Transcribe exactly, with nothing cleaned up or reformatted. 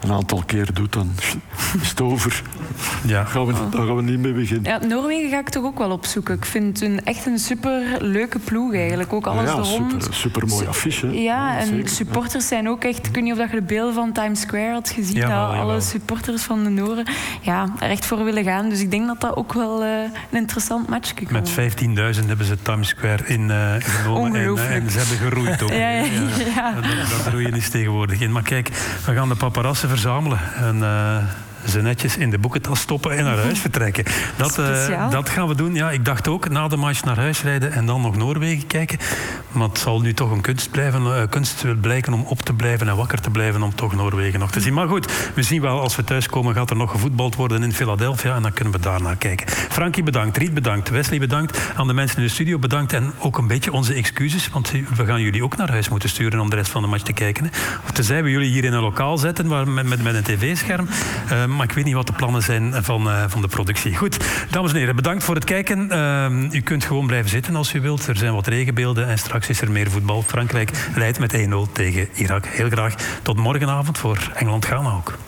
een aantal keer doet, dan is het over. Ja. Gaan we, daar gaan we niet mee beginnen. Ja, Noorwegen ga ik toch ook wel opzoeken. Ik vind het een, echt een super leuke ploeg eigenlijk. Ook alles ja, er rond. super, super mooi affiche. Ja, Ja, en zeker. supporters zijn ook echt... Ik weet niet of je de beelden van Times Square had gezien. Jawel, dat jawel. alle supporters van de Noren ja, er echt voor willen gaan. Dus ik denk dat dat ook wel uh, een interessant match kan worden. Met vijftienduizend hebben ze Times Square in uh, genomen en, uh, en ze hebben geroeid ook. Ja, ja, ja. ja. Dat, dat roeien is tegenwoordig in. Maar kijk, we gaan de paparazzen verzamelen en uh, ze netjes in de boekentas stoppen en naar huis vertrekken. Dat, uh, dat gaan we doen. Ja, ik dacht ook, na de match naar huis rijden en dan nog Noorwegen kijken. Maar het zal nu toch een kunst, blijven, uh, kunst blijken om op te blijven en wakker te blijven om toch Noorwegen nog te zien. Maar goed, we zien wel, als we thuiskomen gaat er nog gevoetbald worden in Philadelphia en dan kunnen we daarnaar kijken. Frankie bedankt, Riet bedankt, Wesley bedankt, aan de mensen in de studio bedankt en ook een beetje onze excuses, want we gaan jullie ook naar huis moeten sturen om de rest van de match te kijken. Hè. Of tenzij we jullie hier in een lokaal zetten waar, met, met, met een tv-scherm. Uh, maar ik weet niet wat de plannen zijn van, uh, van de productie. Goed, dames en heren, bedankt voor het kijken. Uh, u kunt gewoon blijven zitten als u wilt. Er zijn wat regenbeelden en straks is er meer voetbal. Frankrijk leidt met één nul tegen Irak. Heel graag tot morgenavond voor Engeland-Ghana ook.